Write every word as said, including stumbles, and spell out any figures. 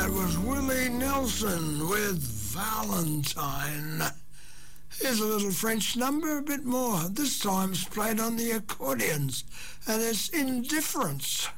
That was Willie Nelson with Valentine. Here's a little French number, a bit more. This time it's played on the accordions, and it's Indifference.